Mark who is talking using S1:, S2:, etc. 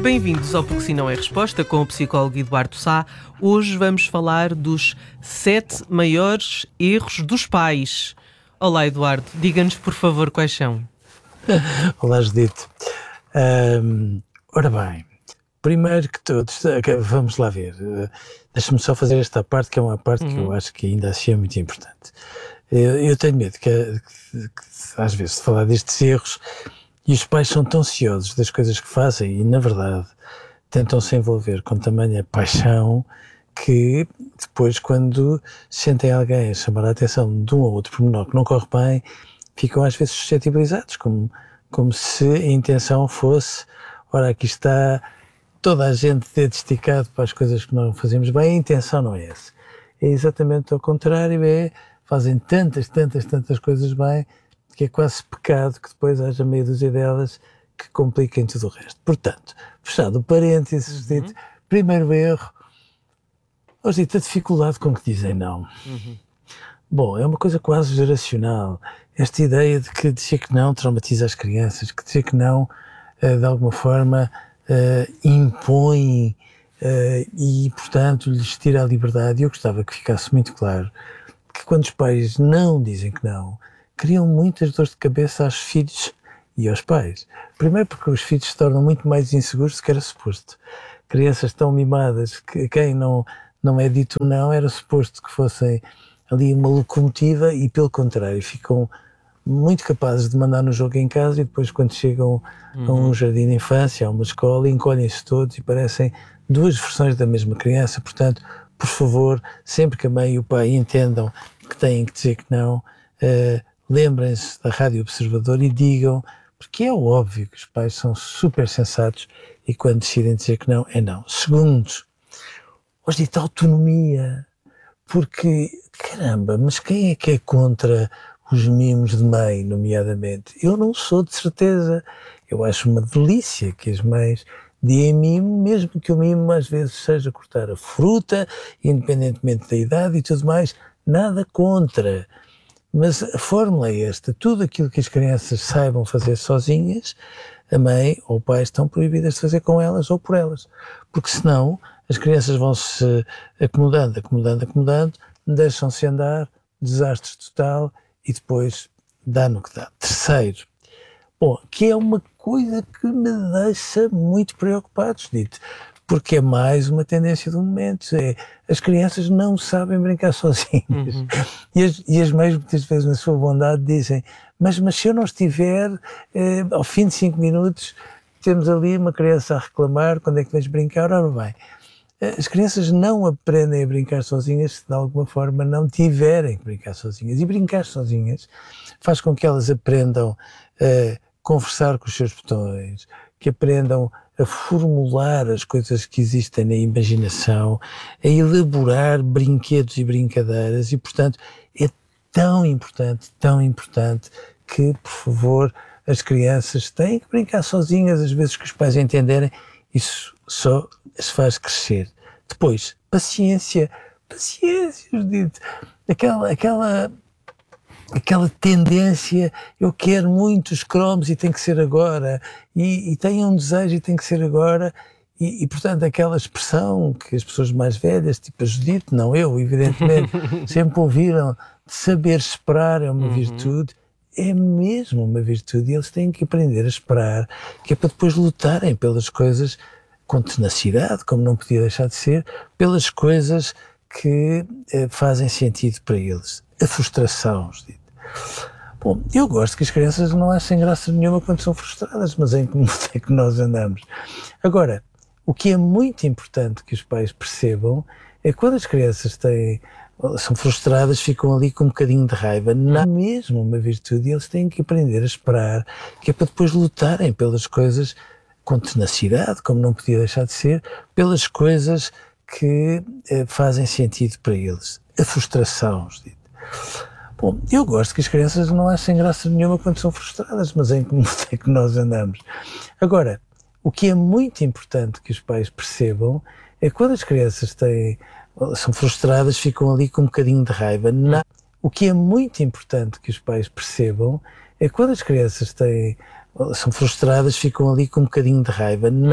S1: Bem-vindos ao Porque Se Não É Resposta com o psicólogo Eduardo Sá. Hoje vamos falar dos 7 maiores erros dos pais. Olá, Eduardo, diga-nos por favor quais são.
S2: Olá, Judite. Ora bem, primeiro que todos, vamos lá ver. Deixa-me só fazer esta parte, que é uma parte que eu acho que ainda assim é muito importante. Eu tenho medo que às vezes, de falar destes erros, e os pais são tão ciosos das coisas que fazem e, na verdade, tentam se envolver com tamanha paixão que depois, quando sentem alguém a chamar a atenção de um ou outro pormenor que não corre bem, ficam às vezes suscetibilizados, como se a intenção fosse, ora, aqui está toda a gente dedo esticado para as coisas que não fazemos bem. A intenção não é essa. É exatamente ao contrário, fazem tantas coisas bem que é quase pecado que depois haja meia dúzia delas que compliquem tudo o resto. Portanto, fechado o parênteses, dito, primeiro erro, hoje dito, a dificuldade com que dizem não. Bom, é uma coisa quase geracional, esta ideia de que dizer que não traumatiza as crianças, que dizer que não, de alguma forma, impõe e, portanto, lhes tira a liberdade. Eu gostava que ficasse muito claro que quando os pais não dizem que não, criam muitas dores de cabeça aos filhos e aos pais. Primeiro porque os filhos se tornam muito mais inseguros do que era suposto. Crianças tão mimadas que quem não é dito não era suposto que fossem ali uma locomotiva e, pelo contrário, ficam muito capazes de mandar no jogo em casa e depois, quando chegam a um jardim de infância, a uma escola, encolhem-se todos e parecem duas versões da mesma criança. Portanto, por favor, sempre que a mãe e o pai entendam que têm que dizer que não, lembrem-se da Rádio Observador e digam, porque é óbvio que os pais são super sensatos e quando decidem dizer que não, é não. Segundo, hoje dita autonomia, porque, caramba, mas quem é que é contra os mimos de mãe, nomeadamente? Eu não sou, de certeza. Eu acho uma delícia que as mães deem mimo, mesmo que o mimo às vezes seja cortar a fruta, independentemente da idade e tudo mais, nada contra. Mas a fórmula é esta: tudo aquilo que as crianças saibam fazer sozinhas, a mãe ou o pai estão proibidas de fazer com elas ou por elas, porque senão as crianças vão-se acomodando, deixam-se andar, desastre total e depois dá no que dá. Terceiro, bom, que é uma coisa que me deixa muito preocupado, dito, porque é mais uma tendência do momento, as crianças não sabem brincar sozinhas. E as mães muitas vezes na sua bondade dizem, mas se eu não estiver, ao fim de 5 minutos temos ali uma criança a reclamar, quando é que vais brincar? Ora bem, as crianças não aprendem a brincar sozinhas se de alguma forma não tiverem que brincar sozinhas. E brincar sozinhas faz com que elas aprendam a conversar com os seus botões, que aprendam a formular as coisas que existem na imaginação, a elaborar brinquedos e brincadeiras e, portanto, é tão importante que, por favor, as crianças têm que brincar sozinhas, às vezes que os pais entenderem, isso só as faz crescer. Depois, paciência, Judite, aquela tendência, eu quero muitos cromos e tem que ser agora, e tenho um desejo e tem que ser agora, e portanto aquela expressão que as pessoas mais velhas, tipo a Judite, não eu, evidentemente, sempre ouviram, de saber esperar é uma virtude, é mesmo uma virtude, e eles têm que aprender a esperar, que é para depois lutarem pelas coisas com tenacidade, como não podia deixar de ser, pelas coisas que fazem sentido para eles. A frustração, Judite. Bom, eu gosto que as crianças não achem graça nenhuma quando são frustradas, mas em que mundo é que nós andamos? Agora, o que é muito importante que os pais percebam é que quando as crianças são frustradas, ficam ali com um bocadinho de raiva. Não é mesmo uma virtude, e eles têm que aprender a esperar, que é para depois lutarem pelas coisas com tenacidade, como não podia deixar de ser, pelas coisas que fazem sentido para eles. A frustração, Judite. Bom, eu gosto que as crianças não achem graça nenhuma quando são frustradas, mas em que mundo é que nós andamos? Agora, o que é muito importante que os pais percebam é que quando as crianças são frustradas, ficam ali com um bocadinho de raiva. Não. O que é muito importante que os pais percebam é que quando as crianças são frustradas, ficam ali com um bocadinho de raiva. Não